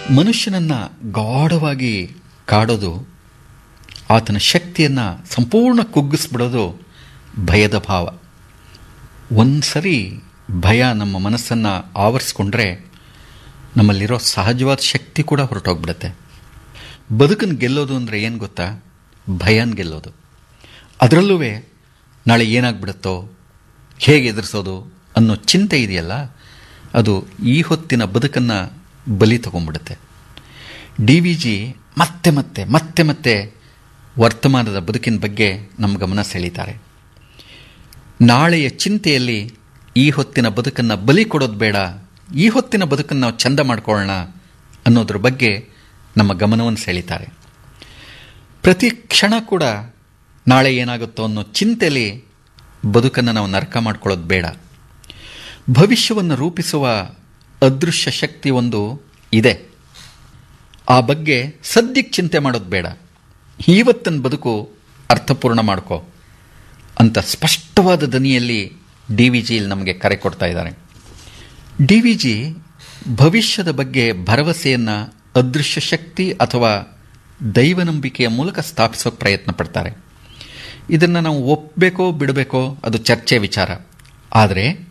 ಮನುಷ್ಯನನ್ನು ಗಾಢವಾಗಿ ಕಾಡೋದು, ಆತನ ಶಕ್ತಿಯನ್ನು ಸಂಪೂರ್ಣ ಕುಗ್ಗಿಸ್ಬಿಡೋದು ಭಯದ ಭಾವ. ಒಂದು ಸರಿ ಭಯ ನಮ್ಮ ಮನಸ್ಸನ್ನು ಆವರಿಸ್ಕೊಂಡ್ರೆ ನಮ್ಮಲ್ಲಿರೋ ಸಹಜವಾದ ಶಕ್ತಿ ಕೂಡ ಹೊರಟೋಗ್ಬಿಡುತ್ತೆ. ಬದುಕನ್ನು ಗೆಲ್ಲೋದು ಅಂದರೆ ಏನು ಗೊತ್ತಾ? ಭಯನ ಗೆಲ್ಲೋದು. ಅದರಲ್ಲೂ ನಾಳೆ ಏನಾಗ್ಬಿಡುತ್ತೋ, ಹೇಗೆ ಎದುರಿಸೋದು ಅನ್ನೋ ಚಿಂತೆ ಇದೆಯಲ್ಲ, ಅದು ಈ ಹೊತ್ತಿನ ಬದುಕನ್ನು ಬಲಿ ತಗೊಂಡ್ಬಿಡುತ್ತೆ. DVG ಮತ್ತೆ ಮತ್ತೆ ಮತ್ತೆ ಮತ್ತೆ ವರ್ತಮಾನದ ಬದುಕಿನ ಬಗ್ಗೆ ನಮ್ಮ ಗಮನ ಸೆಳೀತಾರೆ. ನಾಳೆಯ ಚಿಂತೆಯಲ್ಲಿ ಈ ಹೊತ್ತಿನ ಬದುಕನ್ನು ಬಲಿ ಕೊಡೋದು ಬೇಡ, ಈ ಹೊತ್ತಿನ ಬದುಕನ್ನು ನಾವು ಚಂದ ಮಾಡ್ಕೊಳ್ಳೋಣ ಅನ್ನೋದ್ರ ಬಗ್ಗೆ ನಮ್ಮ ಗಮನವನ್ನು ಸೆಳೀತಾರೆ. ಪ್ರತಿ ಕ್ಷಣ ಕೂಡ ನಾಳೆ ಏನಾಗುತ್ತೋ ಅನ್ನೋ ಚಿಂತೆಯಲ್ಲಿ ಬದುಕನ್ನು ನಾವು ನರಕ ಮಾಡ್ಕೊಳ್ಳೋದು ಬೇಡ. ಭವಿಷ್ಯವನ್ನು ರೂಪಿಸುವ ಅದೃಶ್ಯ ಶಕ್ತಿ ಒಂದು ಇದೆ. ಆ ಬಗ್ಗೆ ಸದ್ಯಕ್ಕೆ ಚಿಂತೆ ಮಾಡೋದು ಬೇಡ, ಇವತ್ತಿನ ಬದುಕು ಅರ್ಥಪೂರ್ಣ ಮಾಡ್ಕೋ ಅಂತ ಸ್ಪಷ್ಟವಾದ ದನಿಯಲ್ಲಿ DVG ನಮಗೆ ಕರೆ ಕೊಡ್ತಾ ಇದ್ದಾರೆ. DVG ಭವಿಷ್ಯದ ಬಗ್ಗೆ ಭರವಸೆಯನ್ನು ಅದೃಶ್ಯ ಶಕ್ತಿ ಅಥವಾ ದೈವ ನಂಬಿಕೆಯ ಮೂಲಕ ಸ್ಥಾಪಿಸೋಕೆ ಪ್ರಯತ್ನ ಪಡ್ತಾರೆ. ಇದನ್ನು ನಾವು ಒಪ್ಪಬೇಕೋ ಬಿಡಬೇಕೋ ಅದು ಚರ್ಚೆ ವಿಚಾರ. ಆದರೆ